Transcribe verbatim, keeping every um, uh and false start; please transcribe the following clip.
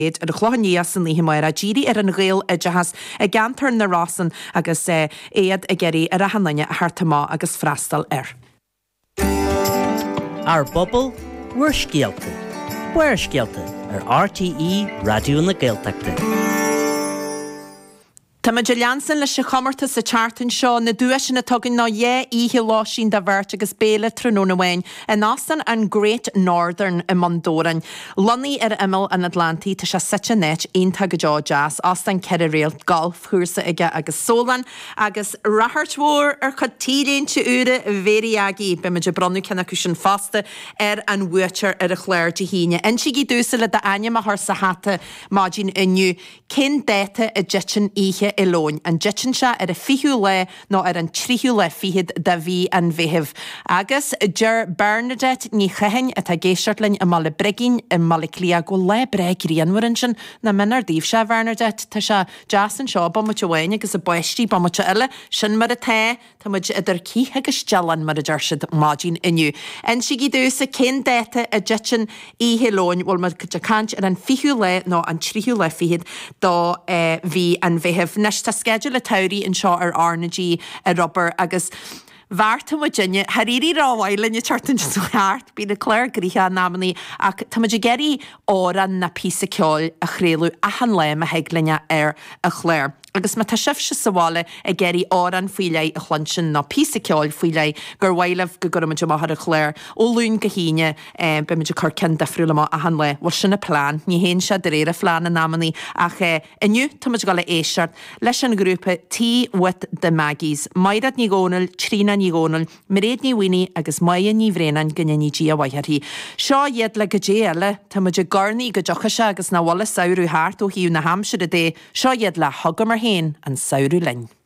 ar a chlánías san líhi mar a ddíri ar an ghail a jahas a gantar na rásan agus éiad a geirí ar a hanlaine a hartamá agus freastal ar. Our bubble, we're skeelta. We're skeelta ar R T E Radio na Gaeltachta. Tá muid leansan leis se chamarta sa chartan seo na dúis na tugann ná dhé ihe láisín da bhirt agus béle tróna bhain a násan an Great Northern i Mondoran. Lonnaí ar imil an Atlanti tá se site net onanta go dá jazz as an ceir réal golf chusa ige agus sólan agus rathirtmór ar chud tíléonte úra bhéiriagí be muid bronnú cena cúsin fasta ar an bhuaitear ar a chléir de híine. Insigí dúsa le de aine a thar sa hata mágin inniu cin déta a jitin ihe Elóin an jitin se ar a fiú le nó ar an tríú le fihiad da bhí an bhéhih. Agus Ger Bernadette ní chehain a tá géisiartlainn a mala bregin i mala clia go le breg rianmharin sin na minar díobh se Bernadette tá se jasan seo ba mu bhain agus a buistí ba mu eile sin mar a té tá muid idir cí agus jalan mar a deirsid mágin inniu. En sigí dús a cin déta a jitin ihe lóin bhfuil mar go cant ar an fiú le nó an tríú le fihiad dá bhí an bhéhih. Nes tá schedule a taurí in seo ar Arnagí a Robert agus Bharta Virginia, harírí ráhhaile na tartan suart bí na Claire gríthe námaní ach tá muid geirí óran na písa ceol a chréalú a han le a heaglaine ar a chléir. Agus ma tá sibse sa bhála a geirí óran fuiile a chlansin na písa ceol fuiile gur bhailemh go gur muid maithar a chléir ó lún go híine be muid chur cin defriúla a han le bhil sinna plán ní hén se de réir a phláán na námaní ach inniu tá muid gála éisiart leis an grúpa Tea with the Maggies. Mairad ní gónal, trína ní gónal, miréad ní wini agus maia ní bhrénan gnne ní dí a bhaitharí. Seo iad le go dé eile tá muid garnaí go deocha se agus na bhla saoirú háart ó hiú na hamsir a dé, seo iad le hagam ar héin an saoirú lein.